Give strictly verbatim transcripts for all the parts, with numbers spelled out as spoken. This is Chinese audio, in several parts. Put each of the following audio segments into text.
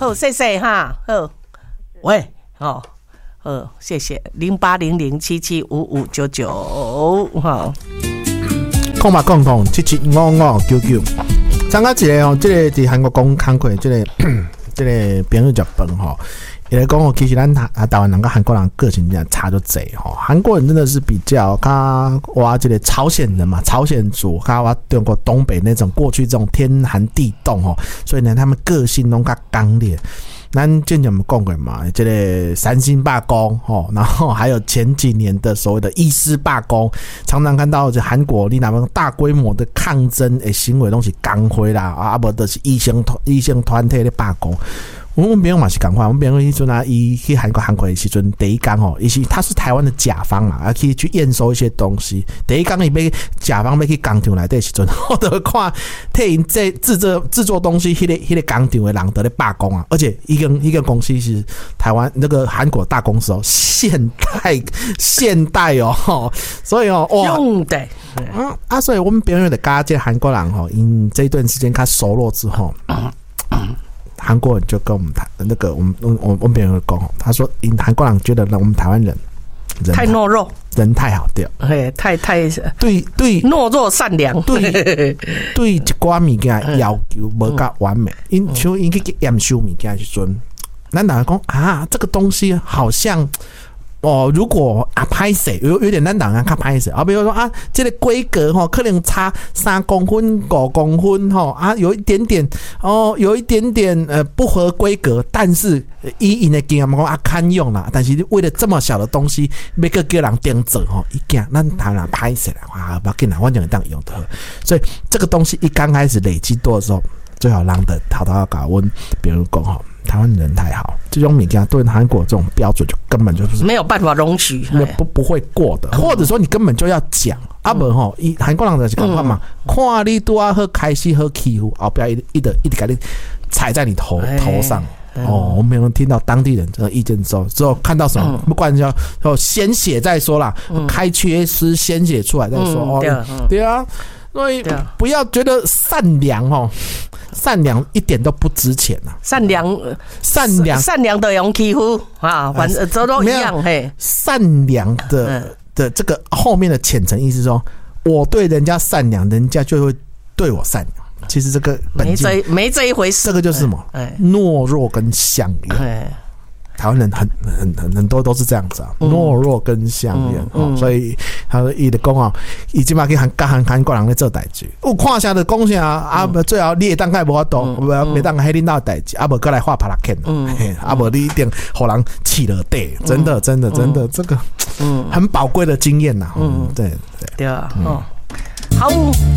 好，谢谢哈，好，喂，哦，好，谢谢，零八零零七七五五九九，哈， 空嘛共同七七五五九九，参加一个哦，这个伫韩国讲工课，这个这个朋友食饭吼。也来讲哦，其实咱台台湾人跟韩国人个性真的差就侪吼。韩国人真的是比较，他哇这个朝鲜人嘛，朝鲜族，他哇中国东北那种过去这种天寒地冻吼，所以呢，他们个性都较刚烈。咱之前我们讲过嘛，这个三星罢工吼，然后还有前几年的所谓的医师罢工，常常看到这韩国你那么大规模的抗争的行为都是工会啦，啊，无就是医生医生团体的罢工。我们朋友嘛是同款，我们朋友迄阵啊，伊去韩国韩国的时阵，第一天吼，伊是他是台湾的甲方啊，啊去去验收一些东西。第一天伊要甲方要去工厂内底时阵，我就看替因这制作制作东西，迄、那个迄、那个工厂的人在咧罢工啊，而且一个一个公司是台湾那个韩国大公司哦，现代现代哦，所以哦哇， 用的嗯啊，所以我们朋友的家这韩国人吼，因这一段时间他熟络之后。韩国人就跟我们谈那个，我们我我我们别人讲，他说，因韩国人觉得我们台湾人人太懦弱， 人太好掉， 嘿，太太对对懦弱善良， 对对一寡物件要求无够完美，因像因去验收物件的时阵，咱大家讲啊，这个东西好像。哦，如果啊拍摄有有点难档啊，看拍摄啊，比如说啊，这个规格哈，可能差三公分、五公分哈啊，有一点点哦，有一点点呃不合规格，但是以因的经验讲啊，堪用啦。但是为了这么小的东西，要个叫人盯着吼，一件咱台湾拍摄啦，哇，不要紧啦，我就当用的。所以这个东西一刚开始累积多的时候，最好让的淘淘搞问别人讲吼。台湾人太好，这种物件对韩国这种标准就根本就是没有办法容许， 不不会过的，或者说你根本就要讲，啊不吼，以韩国人就是讲话嘛，看你多啊好开心好欺负，后边一一直一直给你踩在你头头上。哦，我们有听到当地人这个意见之后，之后看到什么，不管叫哦先写再说啦，开缺失先写出来再说哦，对啊。所以不要觉得善良哦，善良一点都不值钱啊！ 善良， 善良， 善良的用欺负啊，反正这都一样嘿。 善良的的这个后面的浅层意思说，我对人家善良，人家就会对我善良。其实这个本质没这没这一回事。 这个就是什么？懦弱跟相怨。台湾人很很很很多都是这样子啊，懦弱跟相怨、嗯嗯、所以他说伊的讲啊，伊即马去韩韩韩国人咧做代志，有看下的讲啥啊，最后你会当该无法度，袂当迄领导代志，啊无过来画帕拉肯，啊无你一定互人起了地，真的真的真的，这个很宝贵的经验呐，嗯，对对对啊，哦，好。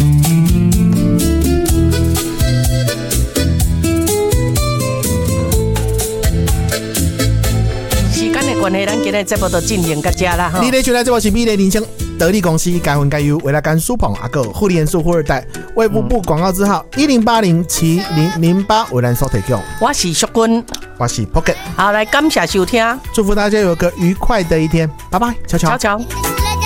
关系，咱今日节目就进行到这啦哈。 你咧收听这部是美丽人生得力公司该分该优为了干苏鹏阿哥护理元素富二代卫福部广告字号一零八零七零零八为咱所提供。 我是淑君， 我是 Pocket。 好，来感谢收听， 祝福大家有个愉快的一天，拜拜，悄悄， 悄悄。